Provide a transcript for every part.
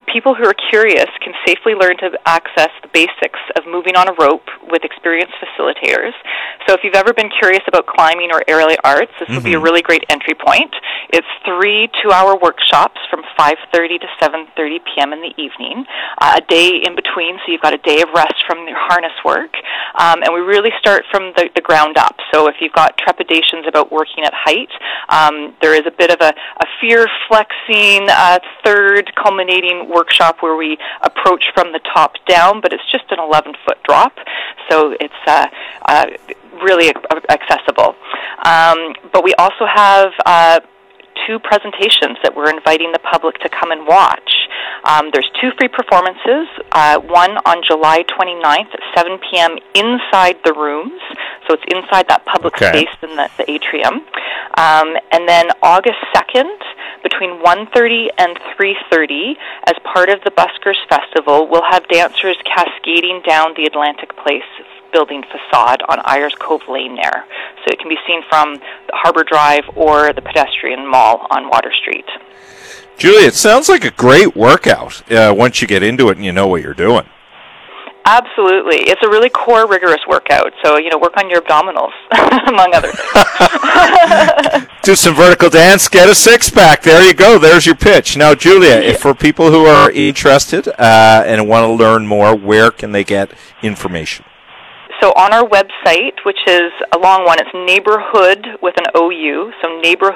people who are curious can safely learn to access the basics of moving on a rope with experienced facilitators. So if you've ever been curious about climbing or aerial arts, this would be a really great entry point. It's 3 two-hour workshops from 5:30 to 7:30 p.m. in the evening, a day in between, so you've got a day of rest from your harness work. And we really start from the ground up. So if you've got trepidations about working at height, there is a bit of a fear-flexing third culminating workshop where we approach from the top down, but it's just an 11-foot drop, so it's really accessible. But we also have 2 presentations that we're inviting the public to come and watch. There's 2 free performances, one on July 29th at 7 p.m. inside the rooms, so it's inside that public space in the atrium. And then August 2nd, between 1:30 and 3:30, as part of the Buskers Festival, we'll have dancers cascading down the Atlantic Place building facade on Ayers Cove Lane there. So it can be seen from the Harbour Drive or the pedestrian mall on Water Street. Julia, it sounds like a great workout once you get into it and you know what you're doing. Absolutely. It's a really core, rigorous workout. So, work on your abdominals, among other things. Do some vertical dance, get a six-pack. There you go. There's your pitch. Now, Julia, if for people who are interested and want to learn more, where can they get information? So on our website, which is a long one, it's neighborhood with an OU, so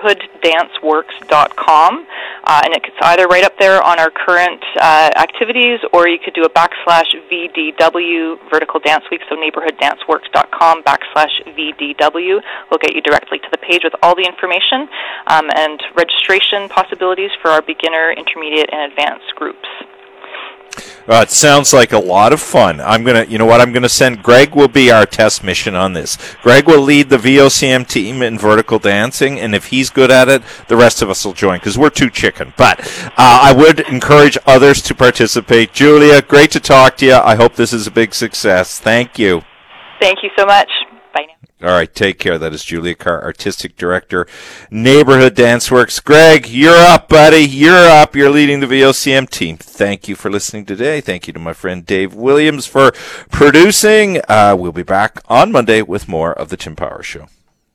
neighborhooddanceworks.com, and it's either right up there on our current activities, or you could do a /VDW, Vertical Dance Week, so neighborhooddanceworks.com /VDW. We'll get you directly to the page with all the information and registration possibilities for our beginner, intermediate, and advanced groups. It sounds like a lot of fun. I'm gonna send Greg will be our test mission on this. Greg will lead the VOCM team in vertical dancing, and if he's good at it, the rest of us will join because we're too chicken. But I would encourage others to participate. Julia, great to talk to you. I hope this is a big success. Thank you. Thank you so much. Bye now. All right, take care. That is Julia Carr, Artistic Director, Neighborhood Dance Works. Greg, you're up, buddy. You're up. You're leading the VOCM team. Thank you for listening today. Thank you to my friend Dave Williams for producing. We'll be back on Monday with more of The Tim Power Show.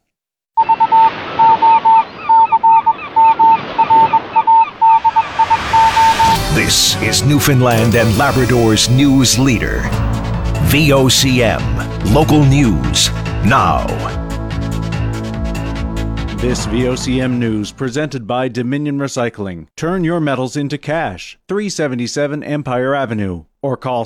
This is Newfoundland and Labrador's news leader. VOCM. Local news. Now. This VOCM news presented by Dominion Recycling. Turn your metals into cash. 377 Empire Avenue. Or call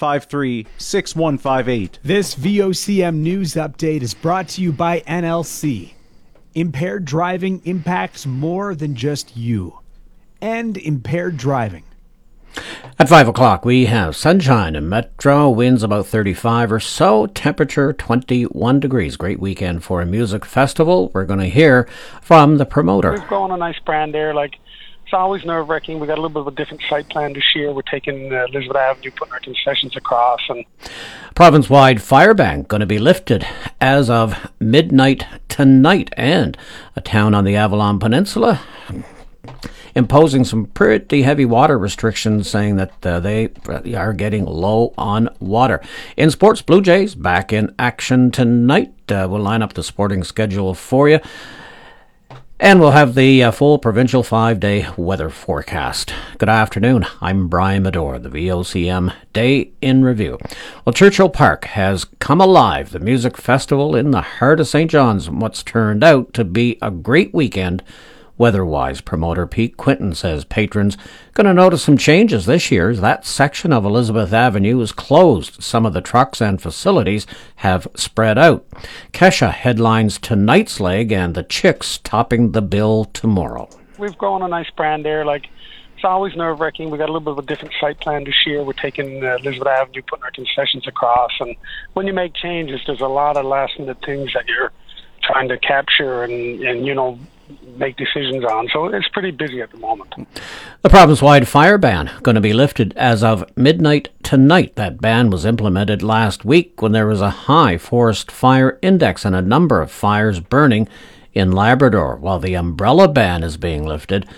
753-6158. This VOCM news update is brought to you by NLC. Impaired driving impacts more than just you. And impaired driving. At 5 o'clock, we have sunshine in Metro, winds about 35 or so, temperature 21 degrees. Great weekend for a music festival. We're going to hear from the promoter. We've grown a nice brand there. It's always nerve-wracking. We got a little bit of a different site plan this year. We're taking Elizabeth Avenue, putting our concessions across. And province-wide fire ban going to be lifted as of midnight tonight, and a town on the Avalon Peninsula imposing some pretty heavy water restrictions, saying that they are getting low on water. In sports, Blue Jays back in action tonight. We'll line up the sporting schedule for you. And we'll have the full provincial 5-day weather forecast. Good afternoon. I'm Brian Medor, the VOCM Day in Review. Well, Churchill Park has come alive. The music festival in the heart of St. John's, what's turned out to be a great weekend. Weather-wise, promoter Pete Quinton says patrons going to notice some changes this year as that section of Elizabeth Avenue is closed. Some of the trucks and facilities have spread out. Kesha headlines tonight's leg, and the Chicks topping the bill tomorrow. We've grown a nice brand there. It's always nerve-wracking. We got a little bit of a different site plan this year. We're taking Elizabeth Avenue, putting our concessions across. And when you make changes, there's a lot of last-minute things that you're trying to capture and make decisions on. So it's pretty busy at the moment. The province-wide fire ban going to be lifted as of midnight tonight. That ban was implemented last week when there was a high forest fire index and a number of fires burning in Labrador. While the umbrella ban is being lifted,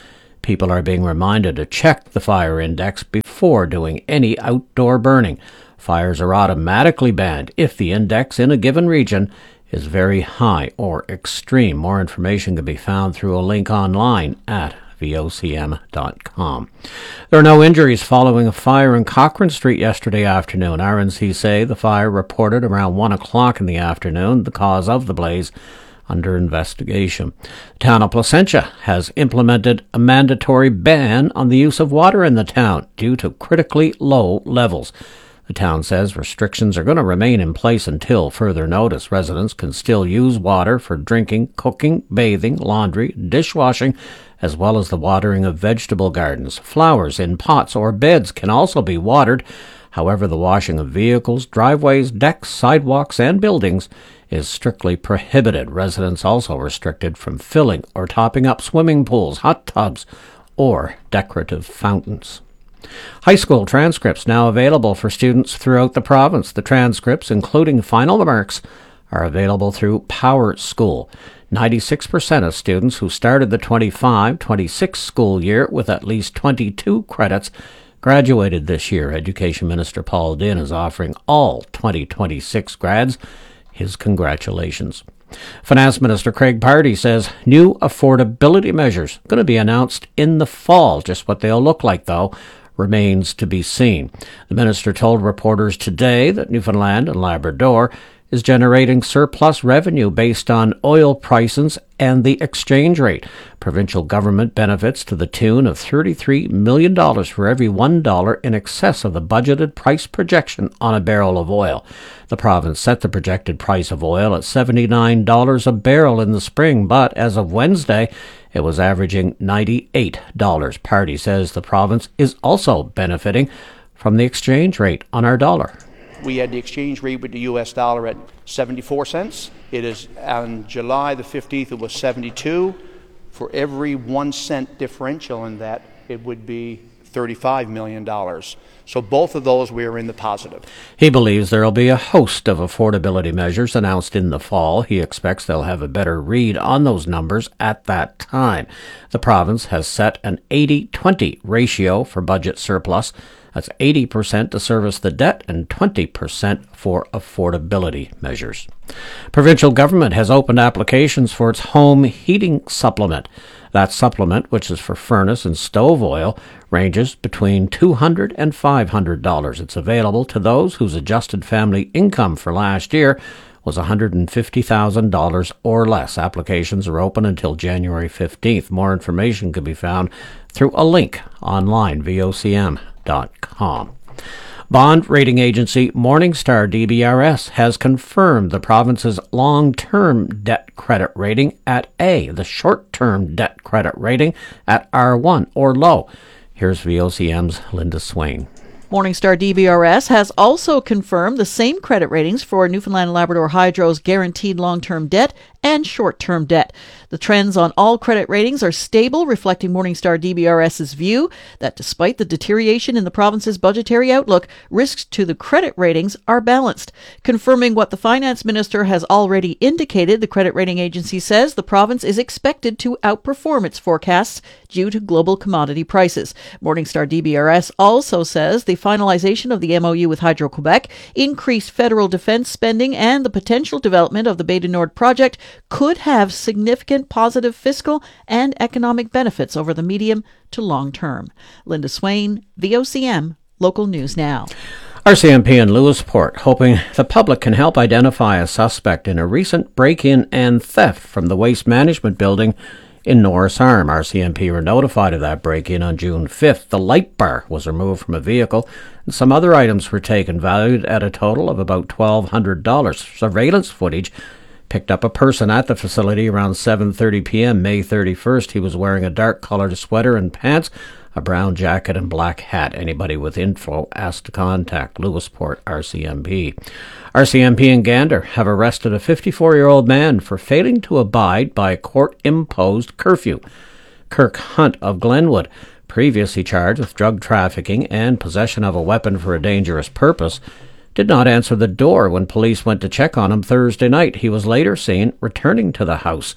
People are being reminded to check the fire index before doing any outdoor burning. Fires are automatically banned if the index in a given region is very high or extreme. More information can be found through a link online at vocm.com. There are no injuries following a fire in Cochrane Street yesterday afternoon. RNC say the fire reported around 1 o'clock in the afternoon. The cause of the blaze under investigation. The town of Placentia has implemented a mandatory ban on the use of water in the town due to critically low levels. The town says restrictions are going to remain in place until further notice. Residents can still use water for drinking, cooking, bathing, laundry, dishwashing, as well as the watering of vegetable gardens. Flowers in pots or beds can also be watered. However, the washing of vehicles, driveways, decks, sidewalks, and buildings is strictly prohibited. Residents also restricted from filling or topping up swimming pools, hot tubs, or decorative fountains. High school transcripts now available for students throughout the province. The transcripts, including final marks, are available through Power School. 96% of students who started the 25-26 school year with at least 22 credits graduated this year. Education Minister Paul Dinn is offering all 2026 grads his congratulations. Finance Minister Craig Pardy says new affordability measures going to be announced in the fall. Just what they'll look like, though, remains to be seen. The minister told reporters today that Newfoundland and Labrador is generating surplus revenue based on oil prices and the exchange rate. Provincial government benefits to the tune of $33 million for every $1 in excess of the budgeted price projection on a barrel of oil. The province set the projected price of oil at $79 a barrel in the spring, but as of Wednesday, it was averaging $98. Pardy says the province is also benefiting from the exchange rate on our dollar. We had the exchange rate with the US dollar at 74 cents. It is on July the 15th, it was 72. For every 1 cent differential in that, it would be $35 million. So both of those, we are in the positive. He believes there will be a host of affordability measures announced in the fall. He expects they'll have a better read on those numbers at that time. The province has set an 80-20 ratio for budget surplus. That's 80% to service the debt and 20% for affordability measures. Provincial government has opened applications for its home heating supplement. That supplement, which is for furnace and stove oil, ranges between $200 and $500. It's available to those whose adjusted family income for last year was $150,000 or less. Applications are open until January 15th. More information can be found through a link online, vocm.com. Bond rating agency Morningstar DBRS has confirmed the province's long-term debt credit rating at A, the short-term debt credit rating at R1 or low. Here's VOCM's Linda Swain. Morningstar DBRS has also confirmed the same credit ratings for Newfoundland and Labrador Hydro's guaranteed long-term debt and short-term debt. The trends on all credit ratings are stable, reflecting Morningstar DBRS's view that despite the deterioration in the province's budgetary outlook, risks to the credit ratings are balanced. Confirming what the finance minister has already indicated, the credit rating agency says the province is expected to outperform its forecasts due to global commodity prices. Morningstar DBRS also says the finalization of the MOU with Hydro-Quebec, increased federal defense spending, and the potential development of the Bay du Nord project could have significant positive fiscal and economic benefits over the medium to long term. Linda Swain, VOCM, Local News Now. RCMP in Lewisport hoping the public can help identify a suspect in a recent break-in and theft from the waste management building in Norris Arm. RCMP were notified of that break-in on June 5th. The light bar was removed from a vehicle and some other items were taken, valued at a total of about $1,200. Surveillance footage picked up a person at the facility around 7:30 p.m. May 31st. He was wearing a dark-colored sweater and pants, a brown jacket and black hat. Anybody with info asked to contact Lewisport RCMP. RCMP in Gander have arrested a 54-year-old man for failing to abide by a court-imposed curfew. Kirk Hunt of Glenwood, previously charged with drug trafficking and possession of a weapon for a dangerous purpose, did not answer the door when police went to check on him Thursday night. He was later seen returning to the house and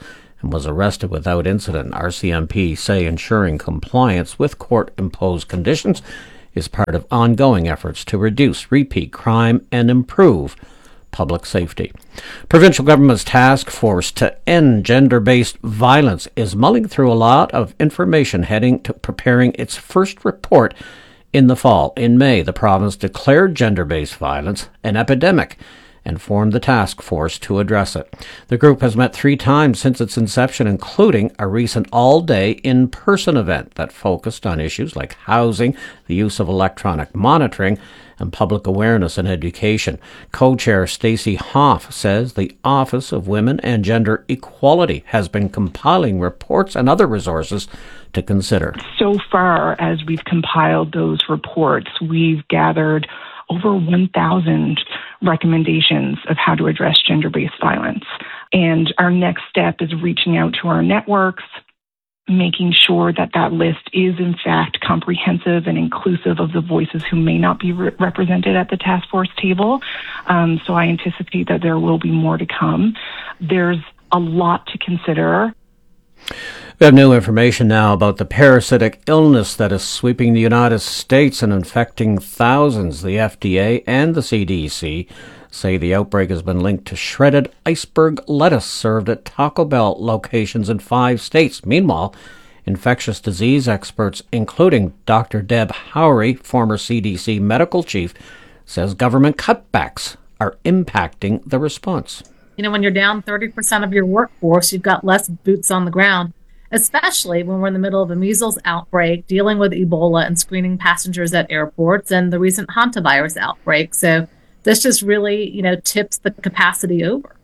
and was arrested without incident. RCMP say ensuring compliance with court-imposed conditions is part of ongoing efforts to reduce repeat crime and improve public safety. Provincial government's task force to end gender-based violence is mulling through a lot of information heading to preparing its first report in the fall. In May, the province declared gender-based violence an epidemic and formed the task force to address it. The group has met 3 times since its inception, including a recent all-day in-person event that focused on issues like housing, the use of electronic monitoring, and public awareness and education. Co-chair Stacey Hoff says the Office of Women and Gender Equality has been compiling reports and other resources to consider. So far as we've compiled those reports, we've gathered over 1,000 recommendations of how to address gender-based violence. And our next step is reaching out to our networks, making sure that that list is in fact comprehensive and inclusive of the voices who may not be represented at the task force table. So I anticipate that there will be more to come. There's a lot to consider. We have new information now about the parasitic illness that is sweeping the United States and infecting thousands. The FDA and the CDC say the outbreak has been linked to shredded iceberg lettuce served at Taco Bell locations in 5 states. Meanwhile, infectious disease experts, including Dr. Deb Howry, former CDC medical chief, says government cutbacks are impacting the response. You know, when you're down 30% of your workforce, you've got less boots on the ground, especially when we're in the middle of a measles outbreak, dealing with Ebola and screening passengers at airports, and the recent hantavirus outbreak. So this just really, tips the capacity over.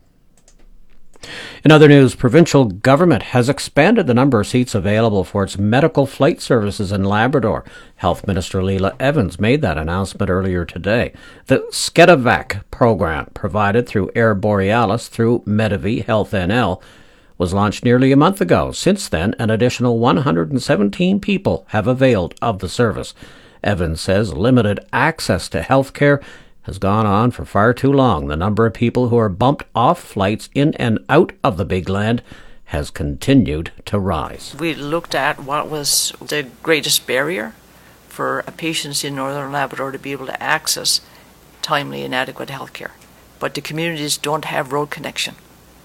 In other news, provincial government has expanded the number of seats available for its medical flight services in Labrador. Health Minister Leela Evans made that announcement earlier today. The Skedevac program, provided through Air Borealis through Medavie Health NL, was launched nearly a month ago. Since then, an additional 117 people have availed of the service. Evans says limited access to health care has gone on for far too long. The number of people who are bumped off flights in and out of the Big Land has continued to rise. We looked at what was the greatest barrier for patients in Northern Labrador to be able to access timely and adequate health care. But the communities don't have road connection.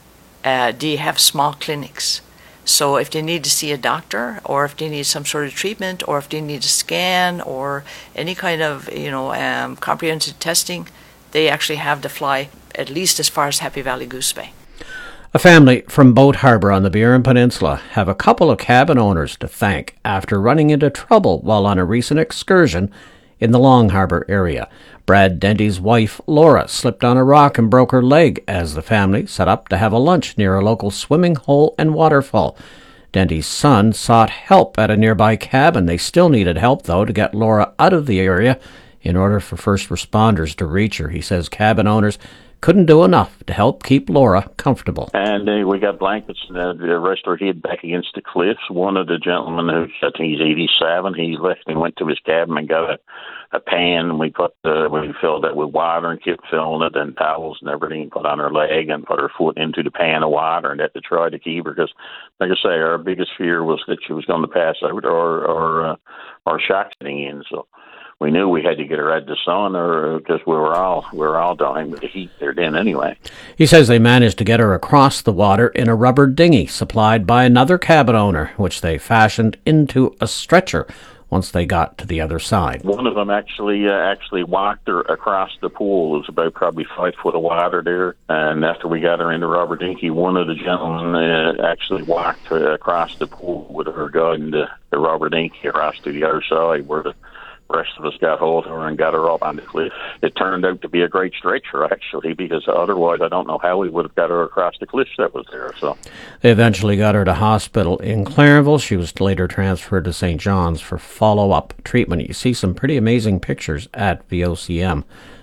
They have small clinics. So if they need to see a doctor, or if they need some sort of treatment, or if they need a scan, or any kind of comprehensive testing, they actually have to fly at least as far as Happy Valley Goose Bay. A family from Boat Harbour on the Burin Peninsula have a couple of cabin owners to thank after running into trouble while on a recent excursion in the Long Harbour area. Brad Dendy's wife, Laura, slipped on a rock and broke her leg as the family set up to have a lunch near a local swimming hole and waterfall. Dendy's son sought help at a nearby cabin. They still needed help, though, to get Laura out of the area in order for first responders to reach her. He says cabin owners couldn't do enough to help keep Laura comfortable. And we got blankets and rest her head back against the cliffs. One of the gentlemen, who I think he's 87, he left and went to his cabin and got a pan, and we filled it with water and kept filling it, and towels and everything, put on her leg and put her foot into the pan of water, and had to try to keep her, because, like I say, our biggest fear was that she was going to pass out or shock setting in. So we knew we had to get her out of the sun, or because we were all dying with the heat there then anyway. He says they managed to get her across the water in a rubber dinghy supplied by another cabin owner, which they fashioned into a stretcher once they got to the other side. One of them actually walked her across the pool. It was about probably 5 foot of water there, and after we got her in the rubber dinghy, one of the gentlemen actually walked her across the pool with her guiding the rubber dinghy across to the other side, where the rest of us got hold of her and got her up on the cliff. It turned out to be a great stretcher, actually, because otherwise I don't know how we would have got her across the cliff that was there. So they eventually got her to hospital in Clarenville. She was later transferred to St. John's for follow-up treatment. You see some pretty amazing pictures at VOCM.com.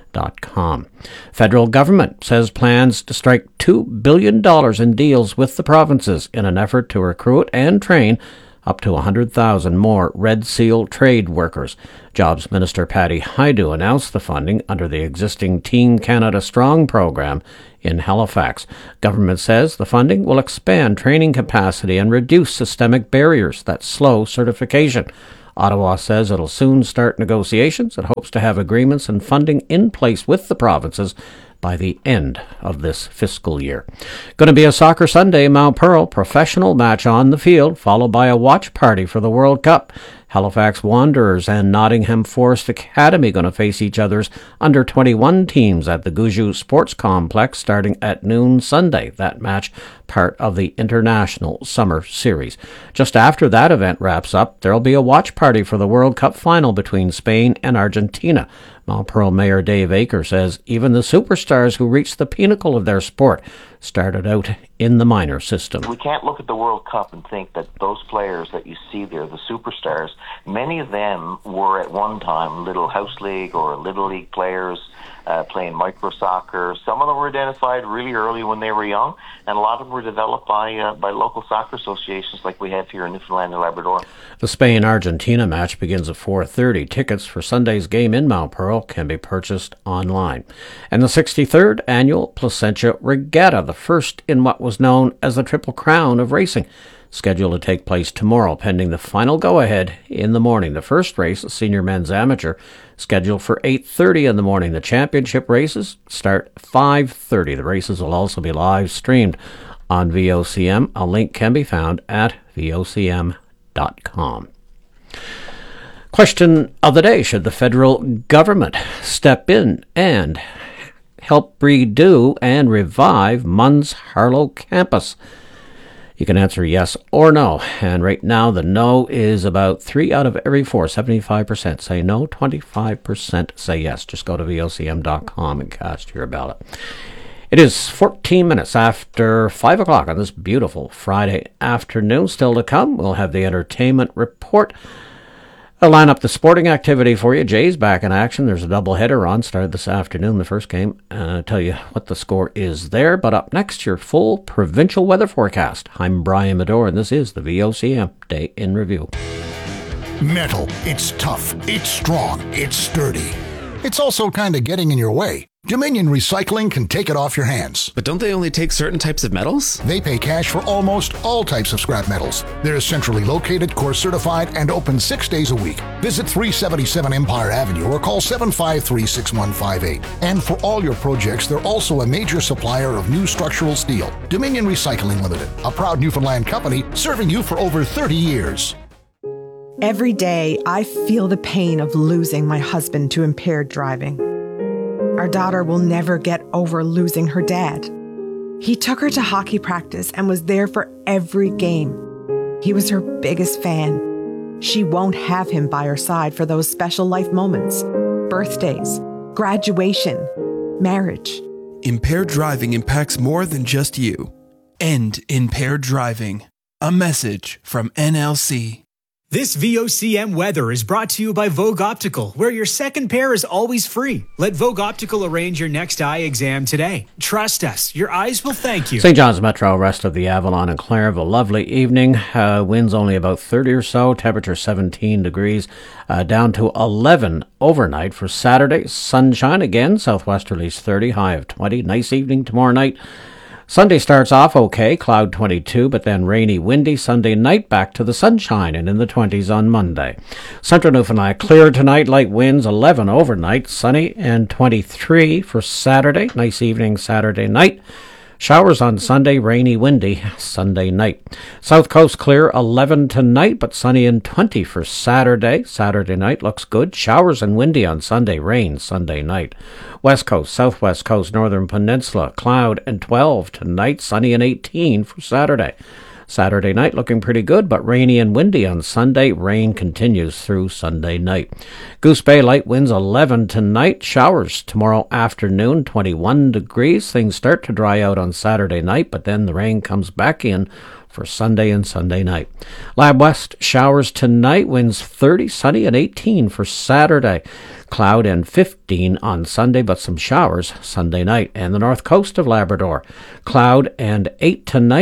Federal government says plans to strike $2 billion in deals with the provinces in an effort to recruit and train up to 100,000 more Red Seal trade workers. Jobs Minister Patty Hajdu announced the funding under the existing Team Canada Strong program in Halifax. Government says the funding will expand training capacity and reduce systemic barriers that slow certification. Ottawa says it'll soon start negotiations. It hopes to have agreements and funding in place with the provinces by the end of this fiscal year. Going to be a soccer Sunday in Mount Pearl. Professional match on the field, followed by a watch party for the World Cup. Halifax Wanderers and Nottingham Forest Academy going to face each other's under-21 teams at the Gouju Sports Complex starting at noon Sunday. That match part of the International Summer Series. Just after that event wraps up, there'll be a watch party for the World Cup final between Spain and Argentina. Mount Pearl Mayor Dave Aker says even the superstars who reached the pinnacle of their sport started out in the minor system. We can't look at the World Cup and think that those players that you see there, the superstars, many of them were at one time Little House League or Little League players playing micro soccer. Some of them were identified really early when they were young, and a lot of them were developed by local soccer associations like we have here in Newfoundland and Labrador. The Spain-Argentina match begins at 4:30. Tickets for Sunday's game in Mount Pearl can be purchased online. And the 63rd Annual Placentia Regatta, the first in what was known as the Triple Crown of racing, scheduled to take place tomorrow, pending the final go-ahead in the morning. The first race, the Senior Men's Amateur, scheduled for 8:30 in the morning. The championship races start 5:30. The races will also be live streamed on VOCM. A link can be found at vocm.com. Question of the day: should the federal government step in and help redo and revive MUN's Harlow campus? You can answer yes or no. And right now, the no is about 3 out of every 4. 75% say no, 25% say yes. Just go to vocm.com and cast your ballot. It is 14 minutes after 5 o'clock on this beautiful Friday afternoon. Still to come, we'll have the entertainment report. I'll line up the sporting activity for you. Jay's back in action. There's a doubleheader on, started this afternoon, the first game. I'll tell you what the score is there. But up next, your full provincial weather forecast. I'm Brian Medore, and this is the VOCM Day in Review. Metal. It's tough. It's strong. It's sturdy. It's also kind of getting in your way. Dominion Recycling can take it off your hands. But don't they only take certain types of metals? They pay cash for almost all types of scrap metals. They're centrally located, course certified, and open 6 days a week. Visit 377 Empire Avenue or call 753-6158. And for all your projects, they're also a major supplier of new structural steel. Dominion Recycling Limited, a proud Newfoundland company serving you for over 30 years. Every day, I feel the pain of losing my husband to impaired driving. Our daughter will never get over losing her dad. He took her to hockey practice and was there for every game. He was her biggest fan. She won't have him by her side for those special life moments, birthdays, graduation, marriage. Impaired driving impacts more than just you. End impaired driving. A message from NLC. This VOCM weather is brought to you by Vogue Optical, where your second pair is always free. Let Vogue Optical arrange your next eye exam today. Trust us, your eyes will thank you. St. John's Metro, rest of the Avalon and Clareville, lovely evening. Winds only about 30 or so, temperature 17 degrees, down to 11 overnight for Saturday. Sunshine again, southwesterlies 30, high of 20. Nice evening tomorrow night. Sunday starts off okay, cloud 22, but then rainy, windy. Sunday night back to the sunshine and in the 20s on Monday. Central Newfoundland clear tonight, light winds 11 overnight, sunny and 23 for Saturday. Nice evening Saturday night. Showers on Sunday, rainy, windy Sunday night. South Coast clear 11 tonight, but sunny and 20 for Saturday. Saturday night looks good. Showers and windy on Sunday, rain Sunday night. West Coast, Southwest Coast, Northern Peninsula, cloud and 12 tonight, sunny and 18 for Saturday. Saturday night looking pretty good, but rainy and windy on Sunday. Rain continues through Sunday night. Goose Bay light winds 11 tonight. Showers tomorrow afternoon, 21 degrees. Things start to dry out on Saturday night, but then the rain comes back in for Sunday and Sunday night. Lab West, showers tonight, winds 30, sunny and 18 for Saturday. Cloud and 15 on Sunday, but some showers Sunday night. And the north coast of Labrador, cloud and 8 tonight.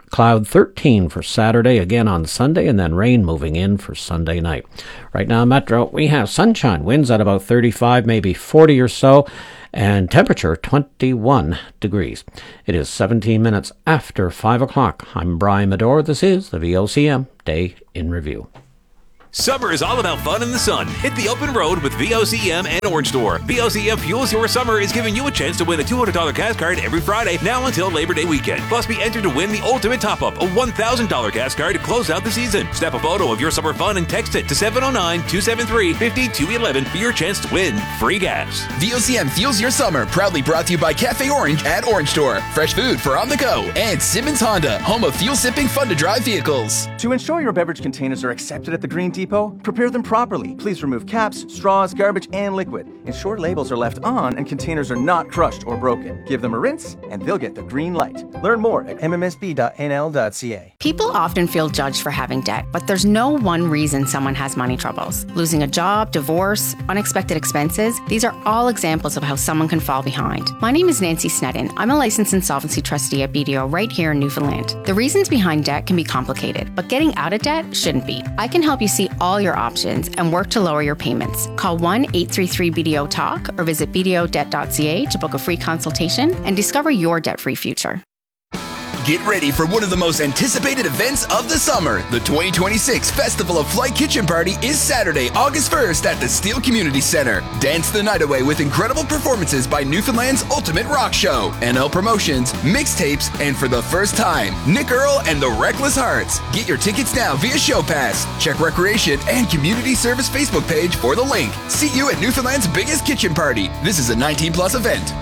Cloud 13 for Saturday, again on Sunday, and then rain moving in for Sunday night. Right now, Metro, we have sunshine, winds at about 35, maybe 40 or so, and temperature 21 degrees. It is 17 minutes after 5 o'clock. I'm Brian Medore. This is the VOCM Day in Review. Summer is all about fun in the sun. Hit the open road with VOCM and Orange Store. VOCM Fuels Your Summer is giving you a chance to win a $200 gas card every Friday, now until Labor Day weekend. Plus, be entered to win the ultimate top-up, a $1,000 gas card to close out the season. Snap a photo of your summer fun and text it to 709-273-5211 for your chance to win free gas. VOCM Fuels Your Summer, proudly brought to you by Cafe Orange at Orange Store. Fresh food for on the go. And Simmons Honda, home of fuel-sipping, fun-to-drive vehicles. To ensure your beverage containers are accepted at the Green Depot, prepare them properly. Please remove caps, straws, garbage, and liquid. Ensure labels are left on and containers are not crushed or broken. Give them a rinse, and they'll get the green light. Learn more at mmsb.nl.ca. People often feel judged for having debt, but there's no one reason someone has money troubles. Losing a job, divorce, unexpected expenses, these are all examples of how someone can fall behind. My name is Nancy Snedden. I'm a licensed insolvency trustee at BDO right here in Newfoundland. The reasons behind debt can be complicated, but getting out of debt shouldn't be. I can help you see all your options and work to lower your payments. Call 1-833-BDO-TALK or visit bdodebt.ca to book a free consultation and discover your debt-free future. Get ready for one of the most anticipated events of the summer. The 2026 Festival of Flight Kitchen Party is Saturday, August 1st at the Steele Community Center. Dance the night away with incredible performances by Newfoundland's Ultimate Rock Show, NL Promotions, mixtapes, and for the first time, Nick Earl and the Reckless Hearts. Get your tickets now via Show Pass. Check Recreation and Community Service Facebook page for the link. See you at Newfoundland's biggest kitchen party. This is a 19+ event.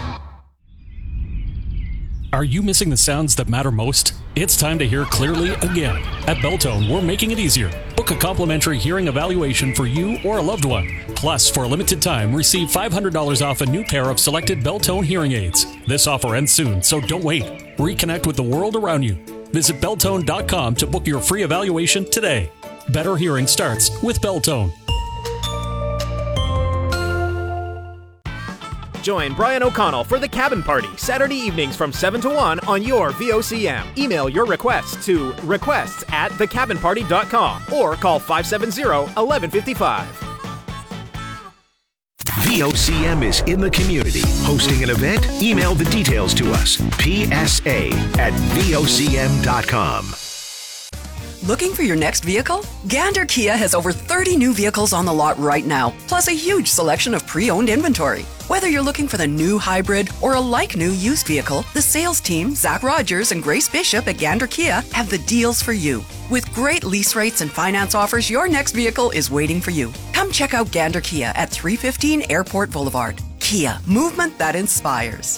Are you missing the sounds that matter most? It's time to hear clearly again. At Beltone, we're making it easier. Book a complimentary hearing evaluation for you or a loved one. Plus, for a limited time, receive $500 off a new pair of selected Beltone hearing aids. This offer ends soon, so don't wait. Reconnect with the world around you. Visit Beltone.com to book your free evaluation today. Better hearing starts with Beltone. Join Brian O'Connell for the Cabin Party, Saturday evenings from 7 to 1 on your VOCM. Email your requests to requests@thecabinparty.com or call 570-1155. VOCM is in the community. Hosting an event? Email the details to us. PSA@VOCM.com. Looking for your next vehicle? Gander Kia has over 30 new vehicles on the lot right now, plus a huge selection of pre-owned inventory. Whether you're looking for the new hybrid or a like-new used vehicle, the sales team, Zach Rogers and Grace Bishop at Gander Kia, have the deals for you. With great lease rates and finance offers, your next vehicle is waiting for you. Come check out Gander Kia at 315 Airport Boulevard. Kia, movement that inspires.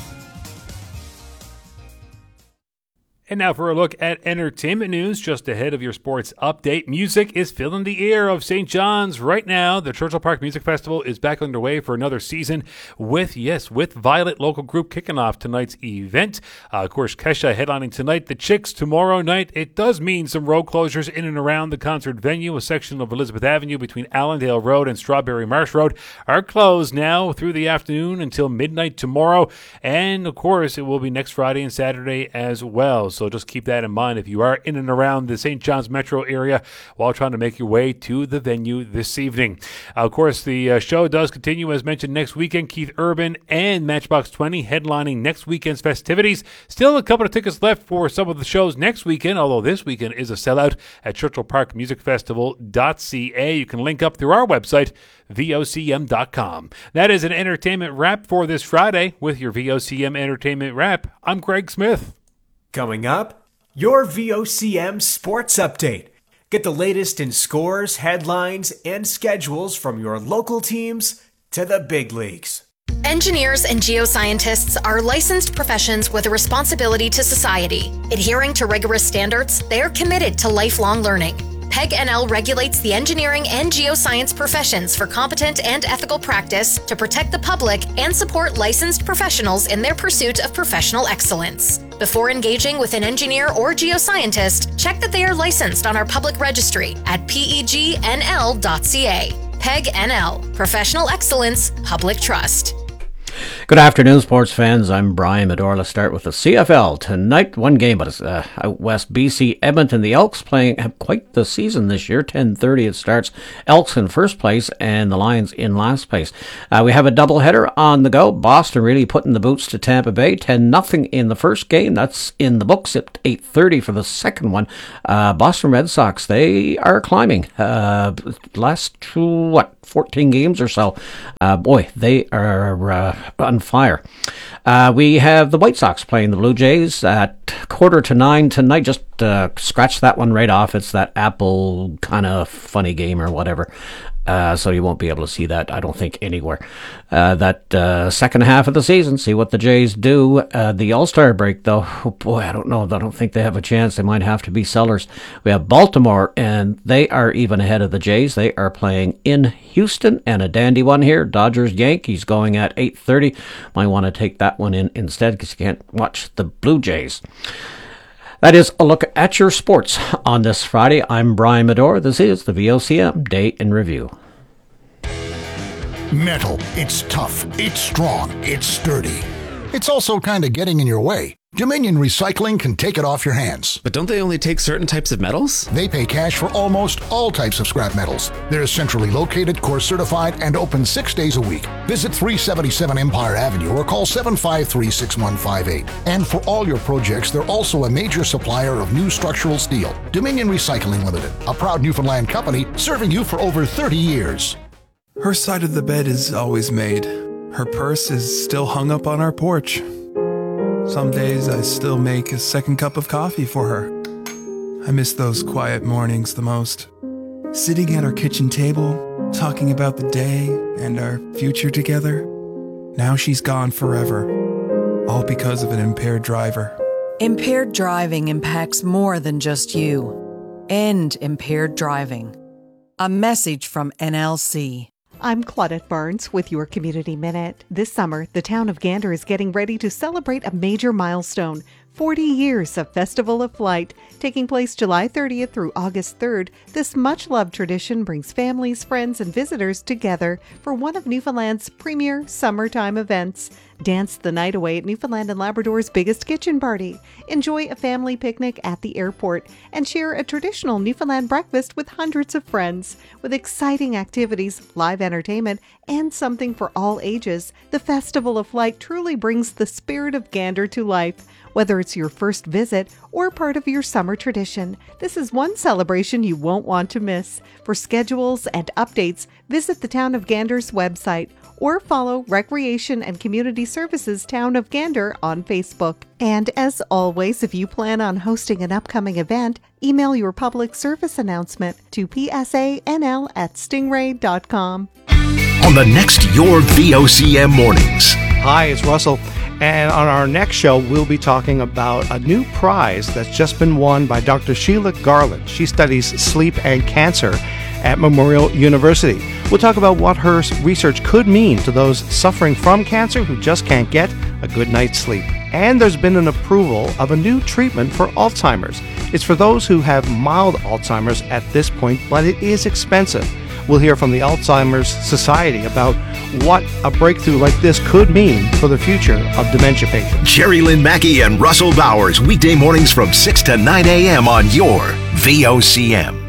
And now for a look at entertainment news just ahead of your sports update. Music is filling the air of St. John's right now. The Churchill Park Music Festival is back underway for another season with Violet local group kicking off tonight's event. Of course, Kesha headlining tonight. The Chicks tomorrow night. It does mean some road closures in and around the concert venue. A section of Elizabeth Avenue between Allendale Road and Strawberry Marsh Road are closed now through the afternoon until midnight tomorrow. And, of course, it will be next Friday and Saturday as well. So just keep that in mind if you are in and around the St. John's metro area while trying to make your way to the venue this evening. Of course, the show does continue, as mentioned, next weekend. Keith Urban and Matchbox 20 headlining next weekend's festivities. Still a couple of tickets left for some of the shows next weekend, although this weekend is a sellout at churchillparkmusicfestival.ca. You can link up through our website, VOCM.com. That is an entertainment wrap for this Friday. With your VOCM Entertainment Wrap, I'm Greg Smith. Coming up, your VOCM Sports Update. Get the latest in scores, headlines, and schedules from your local teams to the big leagues. Engineers and geoscientists are licensed professions with a responsibility to society. Adhering to rigorous standards, they are committed to lifelong learning. PEG NL regulates the engineering and geoscience professions for competent and ethical practice to protect the public and support licensed professionals in their pursuit of professional excellence. Before engaging with an engineer or geoscientist, check that they are licensed on our public registry at pegnl.ca. PEG NL, Professional Excellence, Public Trust. Good afternoon, sports fans. I'm Brian Medor. Let's start with the CFL. Tonight, one game, but it's out west, BC, Edmonton. The Elks have quite the season this year. 10:30 it starts. Elks in first place and the Lions in last place. We have a doubleheader on the go. Boston really putting the boots to Tampa Bay. 10-0 in the first game. That's in the books at 8:30 for the second one. Boston Red Sox, they are climbing. Last, 14 games or so. Boy, they are on fire. We have the White Sox playing the Blue Jays at 8:45 tonight. Just scratch that one right off. It's that Apple kind of funny game or whatever. So you won't be able to see that, I don't think, anywhere. That second half of the season, see what the Jays do. The All-Star break, though, oh boy, I don't know. I don't think they have a chance. They might have to be sellers. We have Baltimore, and they are even ahead of the Jays. They are playing in Houston, and a dandy one here. Dodgers-Yankees going at 8:30. Might want to take that one in instead because you can't watch the Blue Jays. That is a look at your sports on this Friday. I'm Brian Medor. This is the VOCM Day in Review. Metal. It's tough. It's strong. It's sturdy. It's also kind of getting in your way. Dominion Recycling can take it off your hands. But don't they only take certain types of metals? They pay cash for almost all types of scrap metals. They're centrally located, core certified, and open 6 days a week. Visit 377 Empire Avenue or call 753-6158. And for all your projects, they're also a major supplier of new structural steel. Dominion Recycling Limited, a proud Newfoundland company serving you for over 30 years. Her side of the bed is always made. Her purse is still hung up on our porch. Some days I still make a second cup of coffee for her. I miss those quiet mornings the most. Sitting at our kitchen table, talking about the day and our future together. Now she's gone forever, all because of an impaired driver. Impaired driving impacts more than just you. End impaired driving. A message from NLC. I'm Claudette Barnes with your Community Minute. This summer, the town of Gander is getting ready to celebrate a major milestone, 40 years of Festival of Flight. Taking place July 30th through August 3rd, this much-loved tradition brings families, friends, and visitors together for one of Newfoundland's premier summertime events. Dance the night away at Newfoundland and Labrador's biggest kitchen party. Enjoy a family picnic at the airport and share a traditional Newfoundland breakfast with hundreds of friends. With exciting activities, live entertainment, and something for all ages, the Festival of Flight truly brings the spirit of Gander to life. Whether it's your first visit or part of your summer tradition, this is one celebration you won't want to miss. For schedules and updates, visit the Town of Gander's website or follow Recreation and Community Services Town of Gander on Facebook. And as always, if you plan on hosting an upcoming event, email your public service announcement to psanl@stingray.com. On the next Your VOCM Mornings. Hi, it's Russell. And on our next show, we'll be talking about a new prize that's just been won by Dr. Sheila Garland. She studies sleep and cancer at Memorial University. We'll talk about what her research could mean to those suffering from cancer who just can't get a good night's sleep. And there's been an approval of a new treatment for Alzheimer's. It's for those who have mild Alzheimer's at this point, but it is expensive. We'll hear from the Alzheimer's Society about what a breakthrough like this could mean for the future of dementia patients. Jerry Lynn Mackey and Russell Bowers, weekday mornings from 6 to 9 a.m. on your VOCM.